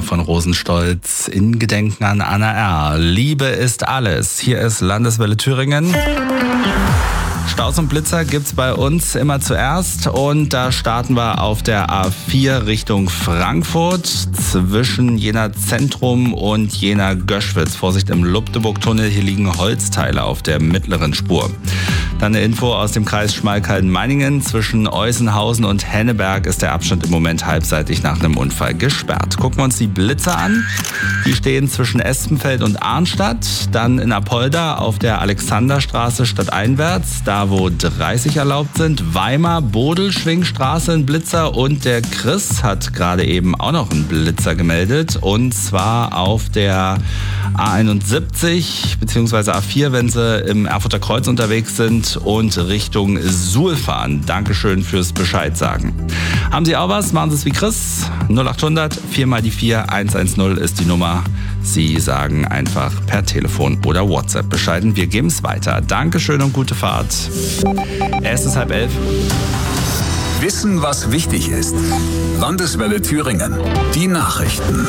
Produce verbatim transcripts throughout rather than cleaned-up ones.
von Rosenstolz in Gedenken an Anna R. Liebe ist alles. Hier ist Landeswelle Thüringen. Staus und Blitzer gibt's bei uns immer zuerst und da starten wir auf der A vier Richtung Frankfurt zwischen Jena Zentrum und Jena Göschwitz. Vorsicht im Lupteburg-Tunnel, hier liegen Holzteile auf der mittleren Spur. Dann eine Info aus dem Kreis Schmalkalden-Meiningen. Zwischen Eusenhausen und Henneberg ist der Abschnitt im Moment halbseitig nach einem Unfall gesperrt. Gucken wir uns die Blitzer an. Die stehen zwischen Espenfeld und Arnstadt. Dann in Apolda auf der Alexanderstraße stadteinwärts, da wo dreißig erlaubt sind. Weimar, Bodel-Schwingstraße ein Blitzer und der Chris hat gerade eben auch noch einen Blitzer gemeldet. Und zwar auf der A einundsiebzig bzw. A vier, wenn sie im Erfurter Kreuz unterwegs sind und Richtung Suhl fahren. Dankeschön fürs Bescheid sagen. Haben Sie auch was? Machen Sie es wie Chris. null acht hundert vier mal die vier eins eins null ist die Nummer. Sie sagen einfach per Telefon oder WhatsApp Bescheid. Wir geben es weiter. Dankeschön und gute Fahrt. Es ist halb elf. Wissen, was wichtig ist. Landeswelle Thüringen. Die Nachrichten.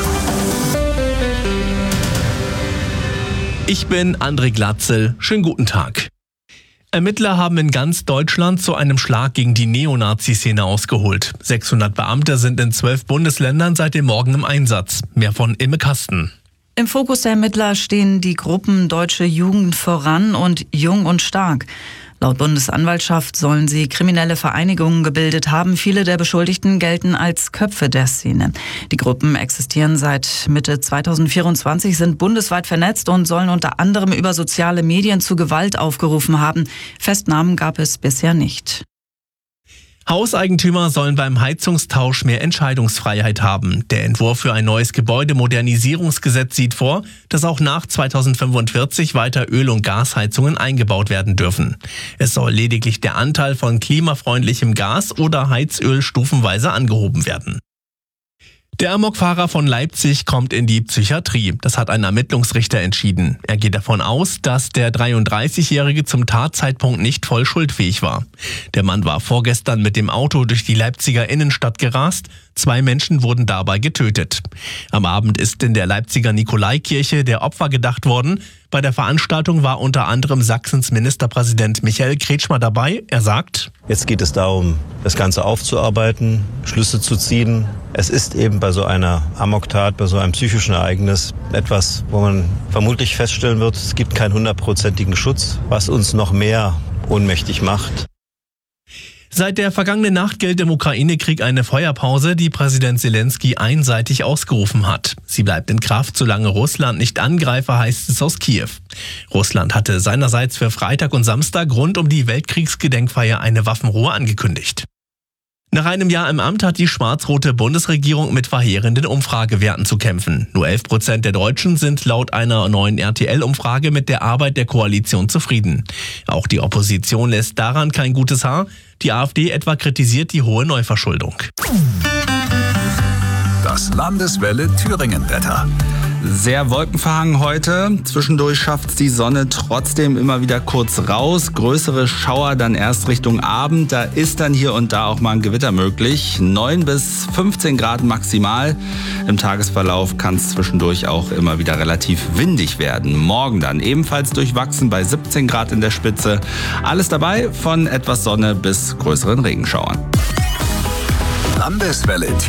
Ich bin André Glatzel. Schönen guten Tag. Ermittler haben in ganz Deutschland zu einem Schlag gegen die Neonazi-Szene ausgeholt. sechshundert Beamte sind in zwölf Bundesländern seit dem Morgen im Einsatz. Mehr von Imme Kasten. Im Fokus der Ermittler stehen die Gruppen Deutsche Jugend voran und Jung und Stark. Laut Bundesanwaltschaft sollen sie kriminelle Vereinigungen gebildet haben. Viele der Beschuldigten gelten als Köpfe der Szene. Die Gruppen existieren seit Mitte zweitausendvierundzwanzig, sind bundesweit vernetzt und sollen unter anderem über soziale Medien zu Gewalt aufgerufen haben. Festnahmen gab es bisher nicht. Hauseigentümer sollen beim Heizungstausch mehr Entscheidungsfreiheit haben. Der Entwurf für ein neues Gebäudemodernisierungsgesetz sieht vor, dass auch nach zweitausendfünfundvierzig weiter Öl- und Gasheizungen eingebaut werden dürfen. Es soll lediglich der Anteil von klimafreundlichem Gas oder Heizöl stufenweise angehoben werden. Der Amokfahrer von Leipzig kommt in die Psychiatrie. Das hat ein Ermittlungsrichter entschieden. Er geht davon aus, dass der dreiunddreißigjährige zum Tatzeitpunkt nicht voll schuldfähig war. Der Mann war vorgestern mit dem Auto durch die Leipziger Innenstadt gerast. Zwei Menschen wurden dabei getötet. Am Abend ist in der Leipziger Nikolaikirche der Opfer gedacht worden. Bei der Veranstaltung war unter anderem Sachsens Ministerpräsident Michael Kretschmer dabei. Er sagt: Jetzt geht es darum, das Ganze aufzuarbeiten, Schlüsse zu ziehen. Es ist eben bei so einer Amoktat, bei so einem psychischen Ereignis etwas, wo man vermutlich feststellen wird, es gibt keinen hundertprozentigen Schutz, was uns noch mehr ohnmächtig macht. Seit der vergangenen Nacht gilt im Ukraine-Krieg eine Feuerpause, die Präsident Zelensky einseitig ausgerufen hat. Sie bleibt in Kraft, solange Russland nicht angreife, heißt es aus Kiew. Russland hatte seinerseits für Freitag und Samstag rund um die Weltkriegsgedenkfeier eine Waffenruhe angekündigt. Nach einem Jahr im Amt hat die schwarz-rote Bundesregierung mit verheerenden Umfragewerten zu kämpfen. Nur elf Prozent der Deutschen sind laut einer neuen R T L-Umfrage mit der Arbeit der Koalition zufrieden. Auch die Opposition lässt daran kein gutes Haar. Die AfD etwa kritisiert die hohe Neuverschuldung. Das Landeswelle Thüringen-Wetter. Sehr wolkenverhangen heute. Zwischendurch schafft die Sonne trotzdem immer wieder kurz raus. Größere Schauer dann erst Richtung Abend. Da ist dann hier und da auch mal ein Gewitter möglich. neun bis fünfzehn Grad maximal. Im Tagesverlauf kann es zwischendurch auch immer wieder relativ windig werden. Morgen dann ebenfalls durchwachsen bei siebzehn Grad in der Spitze. Alles dabei von etwas Sonne bis größeren Regenschauern. Landeswelle